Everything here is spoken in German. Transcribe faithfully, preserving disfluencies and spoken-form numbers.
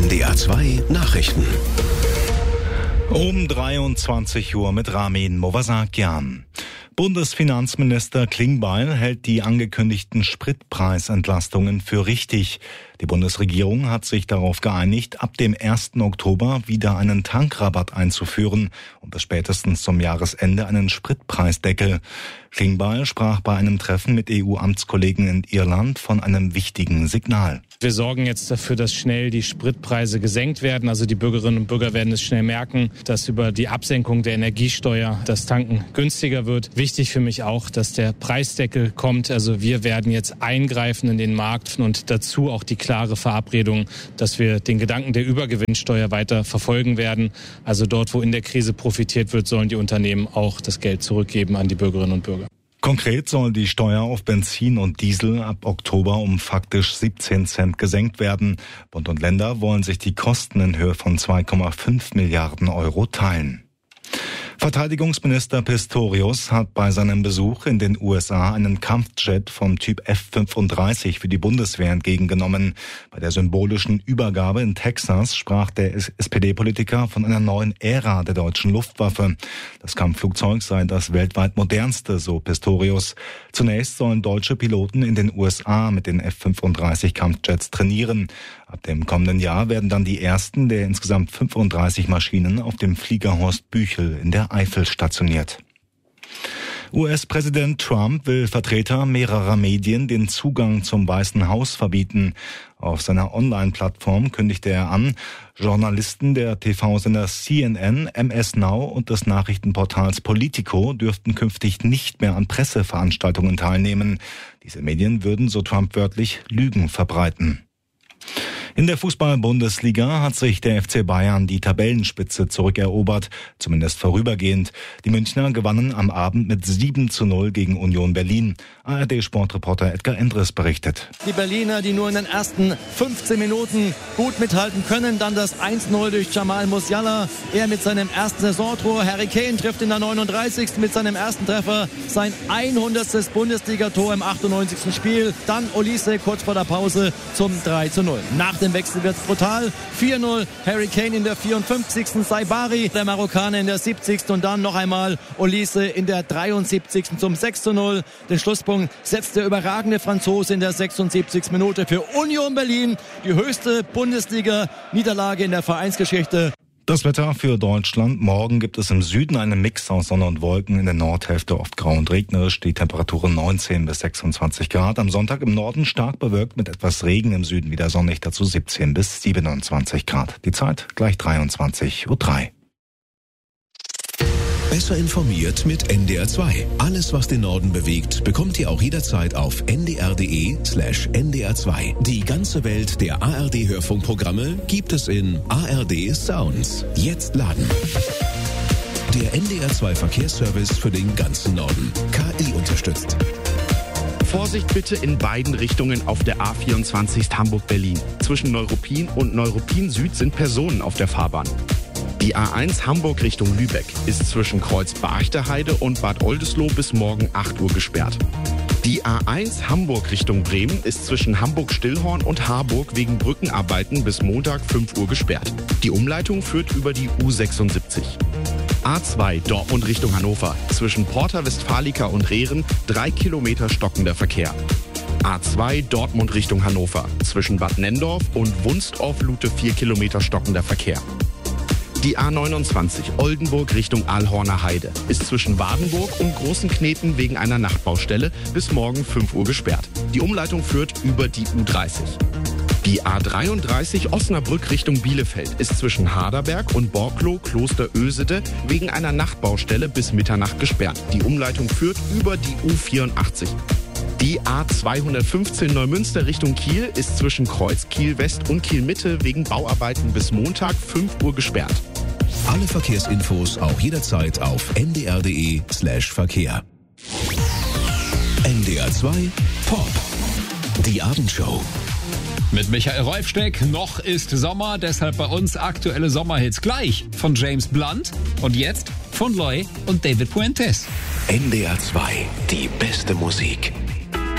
N D R zwei Nachrichten. Um dreiundzwanzig Uhr mit Ramin Movasakian. Bundesfinanzminister Klingbeil hält die angekündigten Spritpreisentlastungen für richtig. Die Bundesregierung hat sich darauf geeinigt, ab dem ersten Oktober wieder einen Tankrabatt einzuführen und bis spätestens zum Jahresende einen Spritpreisdeckel. Klingbeil sprach bei einem Treffen mit E U-Amtskollegen in Irland von einem wichtigen Signal. Wir sorgen jetzt dafür, dass schnell die Spritpreise gesenkt werden. Also die Bürgerinnen und Bürger werden es schnell merken, dass über die Absenkung der Energiesteuer das Tanken günstiger wird. Wichtig für mich auch, dass der Preisdeckel kommt. Also wir werden jetzt eingreifen in den Markt und dazu auch die klare Verabredung, dass wir den Gedanken der Übergewinnsteuer weiter verfolgen werden. Also dort, wo in der Krise profitiert wird, sollen die Unternehmen auch das Geld zurückgeben an die Bürgerinnen und Bürger. Konkret soll die Steuer auf Benzin und Diesel ab Oktober um faktisch siebzehn Cent gesenkt werden. Bund und Länder wollen sich die Kosten in Höhe von zwei Komma fünf Milliarden Euro teilen. Verteidigungsminister Pistorius hat bei seinem Besuch in den U S A einen Kampfjet vom Typ F fünfunddreißig für die Bundeswehr entgegengenommen. Bei der symbolischen Übergabe in Texas sprach der S P D-Politiker von einer neuen Ära der deutschen Luftwaffe. Das Kampfflugzeug sei das weltweit modernste, so Pistorius. Zunächst sollen deutsche Piloten in den U S A mit den F fünfunddreißig Kampfjets trainieren. Ab dem kommenden Jahr werden dann die ersten der insgesamt fünfunddreißig Maschinen auf dem Flieger Horst Büchel in der Eifel stationiert. U S-Präsident Trump will Vertreter mehrerer Medien den Zugang zum Weißen Haus verbieten. Auf seiner Online-Plattform kündigte er an, Journalisten der T V-Sender C N N, M S Now und des Nachrichtenportals Politico dürften künftig nicht mehr an Presseveranstaltungen teilnehmen. Diese Medien würden, so Trump wörtlich, Lügen verbreiten. In der Fußball-Bundesliga hat sich der F C Bayern die Tabellenspitze zurückerobert, zumindest vorübergehend. Die Münchner gewannen am Abend mit sieben zu null gegen Union Berlin. A R D-Sportreporter Edgar Endres berichtet. Die Berliner, die nur in den ersten fünfzehn Minuten gut mithalten können, dann das eins null durch Jamal Musiala. Er mit seinem ersten Saisontor. Harry Kane trifft in der neununddreißigsten mit seinem ersten Treffer sein hundertstes Bundesligator im achtundneunzigsten Spiel. Dann Olise kurz vor der Pause zum drei zu null. Nach dem Wechsel wird's brutal. vier null, Harry Kane in der vierundfünfzigsten Saibari, der Marokkaner in der siebzigsten und dann noch einmal Olise in der dreiundsiebzigsten zum sechs zu null. Den Schlusspunkt setzt der überragende Franzose in der sechsundsiebzigsten Minute für Union Berlin. Die höchste Bundesliga-Niederlage in der Vereinsgeschichte. Das Wetter für Deutschland. Morgen gibt es im Süden einen Mix aus Sonne und Wolken, in der Nordhälfte oft grau und regnerisch, die Temperaturen neunzehn bis sechsundzwanzig Grad. Am Sonntag im Norden stark bewölkt mit etwas Regen, im Süden wieder sonnig, dazu siebzehn bis siebenundzwanzig Grad. Die Zeit gleich dreiundzwanzig Uhr drei. Besser informiert mit N D R zwei. Alles, was den Norden bewegt, bekommt ihr auch jederzeit auf n d r punkt d e slash n d r zwei. Die ganze Welt der A R D-Hörfunkprogramme gibt es in A R D Sounds. Jetzt laden. Der N D R zwei Verkehrsservice für den ganzen Norden. K I unterstützt. Vorsicht bitte in beiden Richtungen auf der A vierundzwanzig Hamburg-Berlin. Zwischen Neuruppin und Neuruppin Süd sind Personen auf der Fahrbahn. Die A eins Hamburg Richtung Lübeck ist zwischen Kreuz Barchterheide und Bad Oldesloe bis morgen acht Uhr gesperrt. Die A eins Hamburg Richtung Bremen ist zwischen Hamburg-Stillhorn und Harburg wegen Brückenarbeiten bis Montag fünf Uhr gesperrt. Die Umleitung führt über die U sechsundsiebzig. A zwei Dortmund Richtung Hannover zwischen Porta Westfalica und Rehren drei Kilometer stockender Verkehr. A zwei Dortmund Richtung Hannover zwischen Bad Nenndorf und Wunstorf-Lute vier Kilometer stockender Verkehr. Die A neunundzwanzig Oldenburg Richtung Aalhorner Heide ist zwischen Wadenburg und Großenkneten wegen einer Nachtbaustelle bis morgen fünf Uhr gesperrt. Die Umleitung führt über die U dreißig. Die A dreiunddreißig Osnabrück Richtung Bielefeld ist zwischen Haderberg und Borklow Kloster Ösede wegen einer Nachtbaustelle bis Mitternacht gesperrt. Die Umleitung führt über die U vierundachtzig. Die A zweihundertfünfzehn Neumünster Richtung Kiel ist zwischen Kreuz Kiel West und Kiel Mitte wegen Bauarbeiten bis Montag fünf Uhr gesperrt. Alle Verkehrsinfos auch jederzeit auf n d r punkt d e slash Verkehr. N D R zwei Pop. Die Abendshow. Mit Michael Rolfsteck. Noch ist Sommer, deshalb bei uns aktuelle Sommerhits. Gleich von James Blunt und jetzt von Loy und David Puentes. N D R zwei, die beste Musik.